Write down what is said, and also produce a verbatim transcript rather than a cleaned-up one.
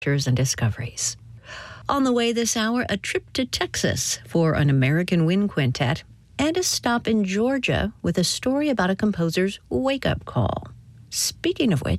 and discoveries. On the way this hour, a trip to Texas for an American wind quintet and a stop in Georgia with a story about a composer's wake-up call. Speaking of which,